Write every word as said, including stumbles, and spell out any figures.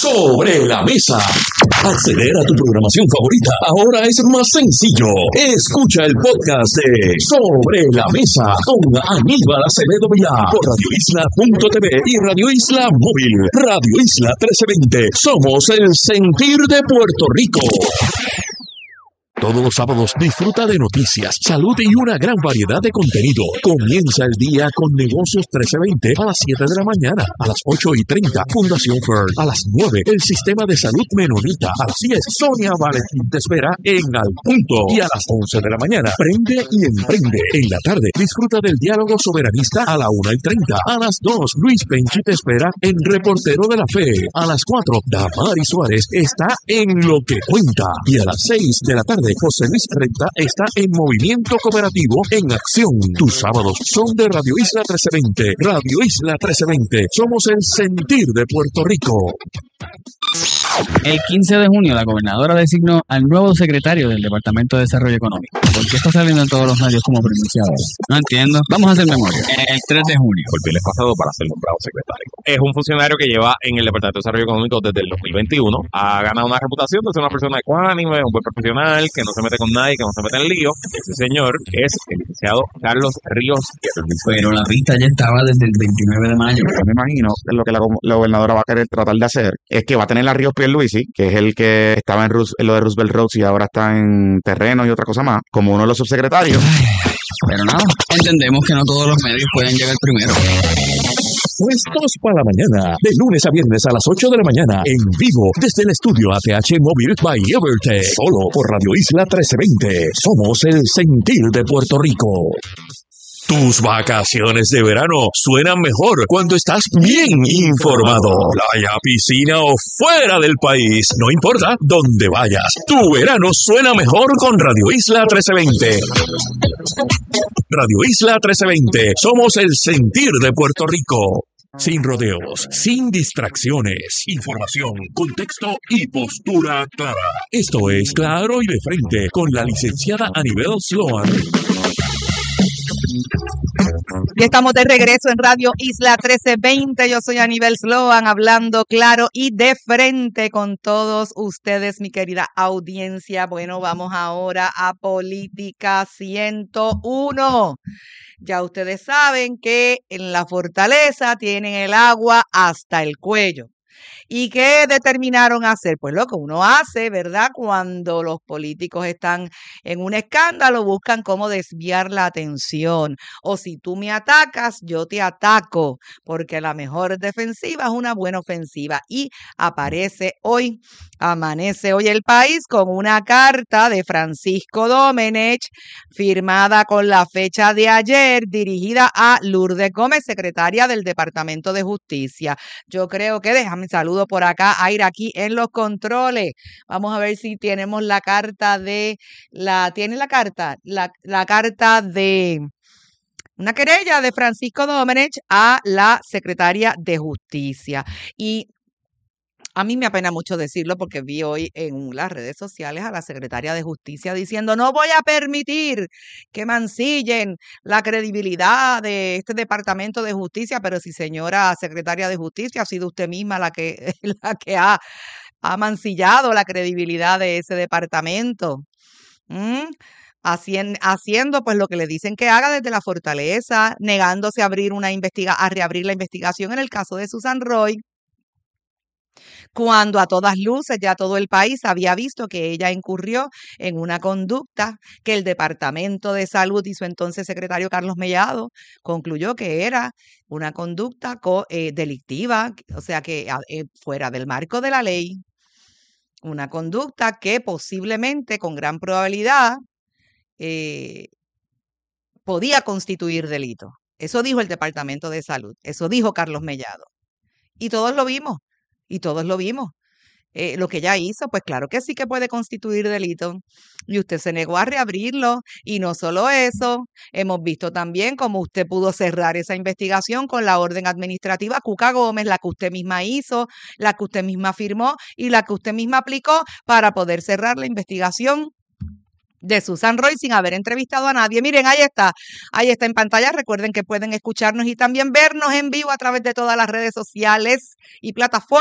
Sobre la Mesa. Acceder a tu programación favorita ahora es más sencillo. Escucha el podcast de Sobre la Mesa con Aníbal Acevedo Vilá por radio isla punto t v y Radio Isla Móvil. Radio Isla trece veinte. Somos el sentir de Puerto Rico. Todos los sábados disfruta de noticias, salud y una gran variedad de contenido. Comienza el día con Negocios trece veinte a las siete de la mañana, a las ocho y treinta, Fundación Fern, a las nueve, el Sistema de Salud Menonita, a las diez, Sonia Valentín te espera en Al Punto, y a las once de la mañana, Prende y Emprende. En la tarde, disfruta del diálogo soberanista a la una y treinta, a las dos, Luis Penchi te espera en Reportero de la Fe, a las cuatro, Damari Suárez está en Lo que Cuenta, y a las seis de la tarde, José Luis Renta está en Movimiento Cooperativo en Acción. Tus sábados son de Radio Isla trece veinte. Radio Isla trece veinte. Somos el sentir de Puerto Rico. El quince de junio, la gobernadora designó al nuevo secretario del Departamento de Desarrollo Económico. ¿Por qué está saliendo en todos los medios como pronunciado? No entiendo. Vamos a hacer memoria. El tres de junio. Por el pasado para ser nombrado secretario. Es un funcionario que lleva en el Departamento de Desarrollo Económico desde el dos mil veintiuno. Ha ganado una reputación de ser una persona ecuánime, un buen profesional, que no se mete con nadie, que no se mete en lío. Ese señor es el licenciado Carlos Ríos. Pero la pista ya estaba desde el veintinueve de mayo. Yo me imagino que lo que la, la gobernadora va a querer tratar de hacer es que va a tener a Ríos Pierluisi, que es el que estaba en, Rus, en lo de Roosevelt Roads y ahora está en terreno y otra cosa más, como uno de los subsecretarios. Pero nada, entendemos que no todos los medios pueden llegar primero. Puestos para la mañana, de lunes a viernes a las ocho de la mañana, en vivo, desde el estudio A T H Móvil by Evertech, solo por Radio Isla trece veinte. Somos el sentir de Puerto Rico. Tus vacaciones de verano suenan mejor cuando estás bien informado. Playa, piscina o fuera del país, no importa dónde vayas. Tu verano suena mejor con Radio Isla trece veinte. Radio Isla trece veinte. Somos el sentir de Puerto Rico. Sin rodeos, sin distracciones, información, contexto y postura clara. Esto es Claro y de Frente con la licenciada Anibel Sloan. Y estamos de regreso en Radio Isla trece veinte. Yo soy Anibel Sloan, hablando claro y de frente con todos ustedes, mi querida audiencia. Bueno, vamos ahora a Política ciento uno. Ya ustedes saben que en la Fortaleza tienen el agua hasta el cuello. ¿Y qué determinaron hacer? Pues lo que uno hace, ¿verdad? Cuando los políticos están en un escándalo, buscan cómo desviar la atención. O si tú me atacas, yo te ataco, porque la mejor defensiva es una buena ofensiva. Y aparece hoy, amanece hoy el país con una carta de Francisco Domenech, firmada con la fecha de ayer, dirigida a Lourdes Gómez, secretaria del Departamento de Justicia. Yo creo que, déjame saludar por acá, Aira, aquí en los controles. Vamos a ver si tenemos la carta de, la ¿tiene la carta? La, la carta de una querella de Francisco Domenech a la secretaria de Justicia. Y a mí me apena mucho decirlo porque vi hoy en las redes sociales a la secretaria de Justicia diciendo: no voy a permitir que mancillen la credibilidad de este Departamento de Justicia. Pero si, señora secretaria de Justicia, ha sido usted misma la que, la que ha, ha mancillado la credibilidad de ese departamento. ¿Mm? Haciendo, haciendo pues lo que le dicen que haga desde la Fortaleza, negándose a abrir una investiga, a reabrir la investigación en el caso de Susan Roy, cuando a todas luces ya todo el país había visto que ella incurrió en una conducta que el Departamento de Salud y su entonces secretario Carlos Mellado concluyó que era una conducta co, eh, delictiva, o sea que eh, fuera del marco de la ley, una conducta que posiblemente, con gran probabilidad, eh, podía constituir delito. Eso dijo el Departamento de Salud, eso dijo Carlos Mellado. Y todos lo vimos. Y todos lo vimos. Eh, lo que ella hizo, pues claro que sí que puede constituir delito. Y usted se negó a reabrirlo. Y no solo eso, hemos visto también cómo usted pudo cerrar esa investigación con la orden administrativa Cuca Gómez, la que usted misma hizo, la que usted misma firmó y la que usted misma aplicó para poder cerrar la investigación de Susan Roy sin haber entrevistado a nadie. Miren, ahí está, ahí está en pantalla. Recuerden que pueden escucharnos y también vernos en vivo a través de todas las redes sociales y plataformas